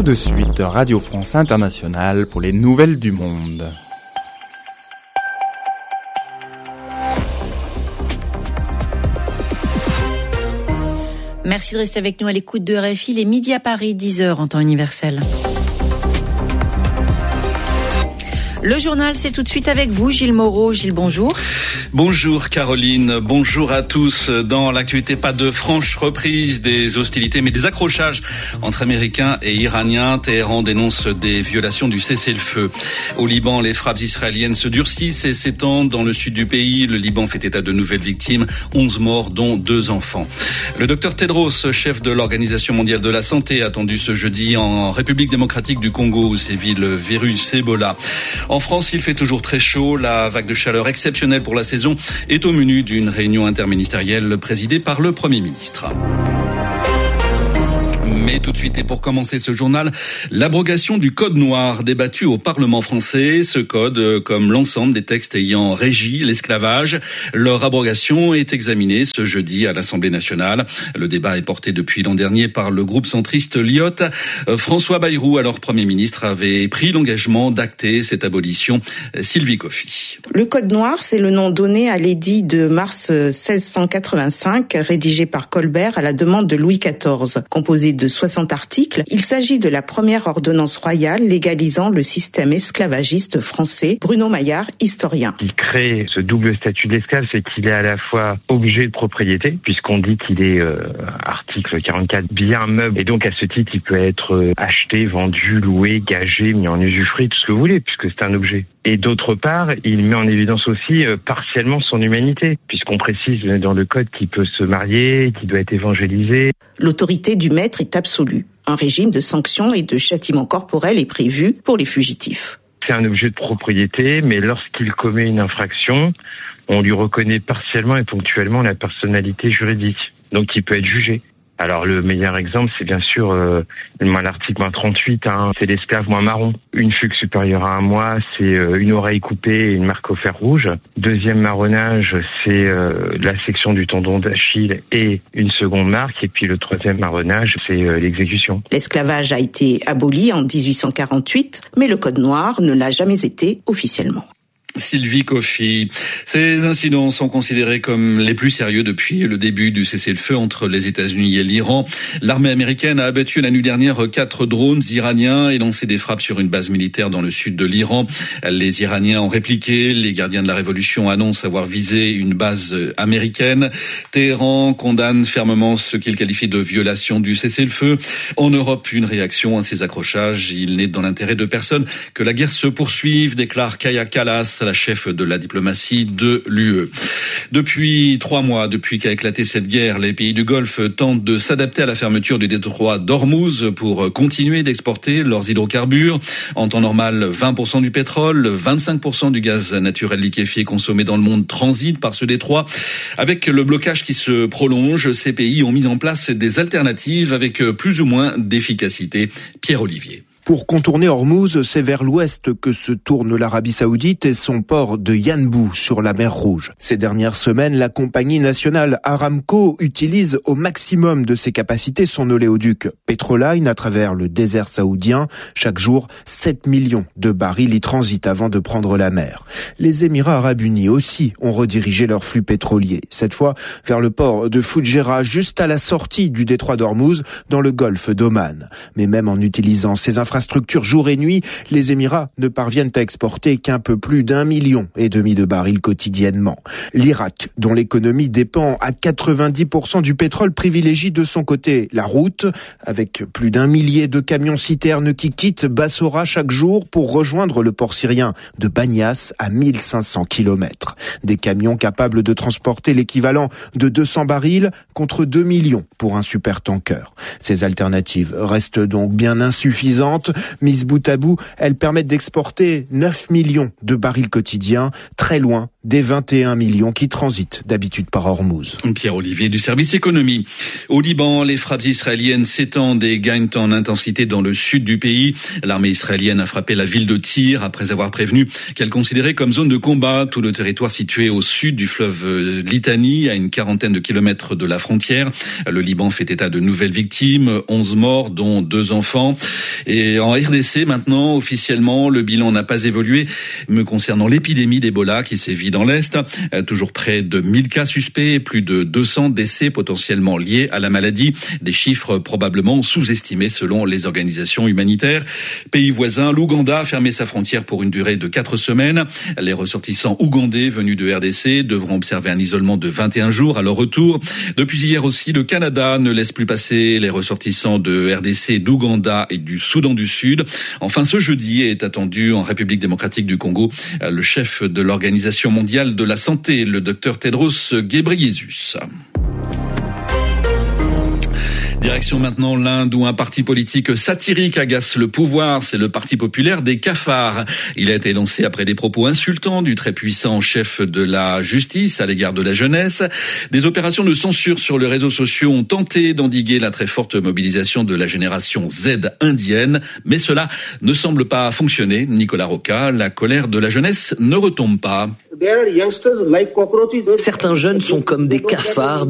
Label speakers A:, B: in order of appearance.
A: tout de suite, Radio France Internationale pour les nouvelles du monde.
B: Merci de rester avec nous à l'écoute de RFI, les midis à Paris, 10h en temps universel. Le journal, c'est tout de suite avec vous, Gilles Moreau. Gilles, bonjour.
C: Bonjour Caroline, bonjour à tous. Dans l'actualité, pas de franche reprise des hostilités, mais des accrochages entre Américains et Iraniens. Téhéran dénonce des violations du cessez-le-feu. Au Liban, les frappes israéliennes se durcissent et s'étendent dans le sud du pays. Le Liban fait état de nouvelles victimes, 11 morts, dont 2 enfants. Le docteur Tedros, chef de l'Organisation mondiale de la santé, attendu ce jeudi en République démocratique du Congo où sévit le virus Ebola. En France, il fait toujours très chaud. La vague de chaleur exceptionnelle pour la saison est au menu d'une réunion interministérielle présidée par le Premier ministre. Mais tout de suite, et pour commencer ce journal, l'abrogation du code noir débattu au Parlement français. Ce code, comme l'ensemble des textes ayant régi l'esclavage, leur abrogation est examinée ce jeudi à l'Assemblée nationale. Le débat est porté depuis l'an dernier par le groupe centriste LIOT. François Bayrou, alors Premier ministre, avait pris l'engagement d'acter cette abolition. Sylvie Coffy.
D: Le code noir, c'est le nom donné à l'édit de mars 1685, rédigé par Colbert à la demande de Louis XIV, composé de 60 articles. Il s'agit de la première ordonnance royale légalisant le système esclavagiste français. Bruno Maillard, historien.
E: Il crée ce double statut de l'esclave, c'est qu'il est à la fois objet de propriété, puisqu'on dit qu'il est, article 44, bien meuble, et donc à ce titre, il peut être acheté, vendu, loué, gagé, mis en usufruit, tout ce que vous voulez, puisque c'est un objet. Et d'autre part, il met en évidence aussi partiellement son humanité, puisqu'on précise dans le code qu'il peut se marier, qu'il doit être évangélisé.
D: L'autorité du maître est absolue. Un régime de sanctions et de châtiments corporels est prévu pour les fugitifs.
E: C'est un objet de propriété, mais lorsqu'il commet une infraction, on lui reconnaît partiellement et ponctuellement la personnalité juridique. Donc il peut être jugé. Alors le meilleur exemple, c'est bien sûr l'article 38, c'est l'esclave moins marron. Une fugue supérieure à 1 mois, c'est une oreille coupée et une marque au fer rouge. Deuxième marronnage, c'est la section du tendon d'Achille et une seconde marque. Et puis le troisième marronnage, c'est l'exécution.
D: L'esclavage a été aboli en 1848, mais le code noir ne l'a jamais été officiellement.
C: Sylvie Coffy. Ces incidents sont considérés comme les plus sérieux depuis le début du cessez-le-feu entre les États-Unis et l'Iran. L'armée américaine a abattu la nuit dernière 4 drones iraniens et lancé des frappes sur une base militaire dans le sud de l'Iran. Les Iraniens ont répliqué. Les gardiens de la révolution annoncent avoir visé une base américaine. Téhéran condamne fermement ce qu'il qualifie de violation du cessez-le-feu. En Europe, une réaction à ces accrochages. Il n'est dans l'intérêt de personne que la guerre se poursuive, déclare Kaja Kallas, la chef de la diplomatie de l'UE. Depuis 3 mois, depuis qu'a éclaté cette guerre, les pays du Golfe tentent de s'adapter à la fermeture du détroit d'Ormuz pour continuer d'exporter leurs hydrocarbures. En temps normal, 20% du pétrole, 25% du gaz naturel liquéfié consommé dans le monde transite par ce détroit. Avec le blocage qui se prolonge, ces pays ont mis en place des alternatives avec plus ou moins d'efficacité. Pierre Olivier.
F: Pour contourner Ormuz, c'est vers l'ouest que se tourne l'Arabie Saoudite et son port de Yanbu sur la mer Rouge. Ces dernières semaines, la compagnie nationale Aramco utilise au maximum de ses capacités son oléoduc Petroline à travers le désert saoudien. Chaque jour, 7 millions de barils y transitent avant de prendre la mer. Les Émirats arabes unis aussi ont redirigé leur flux pétrolier, cette fois vers le port de Fujairah, juste à la sortie du détroit d'Ormuz, dans le golfe d'Oman. Mais même en utilisant ces infrastructures jour et nuit, les Émirats ne parviennent à exporter qu'un peu plus d'1,5 million de barils quotidiennement. L'Irak, dont l'économie dépend à 90% du pétrole, privilégie de son côté la route, avec plus d'1 millier de camions-citernes qui quittent Bassora chaque jour pour rejoindre le port syrien de Banias à 1500 km. Des camions capables de transporter l'équivalent de 200 barils contre 2 millions pour un supertanker. Ces alternatives restent donc bien insuffisantes. importantes. Mises bout à bout, elles permettent d'exporter 9 millions de barils quotidiens, très loin des 21 millions qui transitent d'habitude par Hormuz.
C: Pierre-Olivier du service économie. Au Liban, les frappes israéliennes s'étendent et gagnent en intensité dans le sud du pays. L'armée israélienne a frappé la ville de Tyr après avoir prévenu qu'elle considérait comme zone de combat tout le territoire situé au sud du fleuve Litani, à une quarantaine de kilomètres de la frontière. Le Liban fait état de nouvelles victimes, 11 morts, dont 2 enfants. Et en RDC, maintenant, officiellement, le bilan n'a pas évolué, me concernant l'épidémie d'Ebola qui sévit dans l'Est. Toujours près de 1000 cas suspects et plus de 200 décès potentiellement liés à la maladie. Des chiffres probablement sous-estimés selon les organisations humanitaires. Pays voisin, l'Ouganda a fermé sa frontière pour une durée de 4 semaines. Les ressortissants ougandais venus de RDC devront observer un isolement de 21 jours à leur retour. Depuis hier aussi, le Canada ne laisse plus passer les ressortissants de RDC, d'Ouganda et du Soudan du Sud. Enfin, ce jeudi est attendu en République démocratique du Congo le chef de l'Organisation mondiale de la santé, le docteur Tedros Ghebreyesus. Direction maintenant l'Inde où un parti politique satirique agace le pouvoir, c'est le Parti populaire des cafards. Il a été lancé après des propos insultants du très puissant chef de la justice à l'égard de la jeunesse. Des opérations de censure sur les réseaux sociaux ont tenté d'endiguer la très forte mobilisation de la génération Z indienne, mais cela ne semble pas fonctionner. Nicolas Roca, la colère de la jeunesse ne retombe pas.
G: Certains jeunes sont comme des cafards.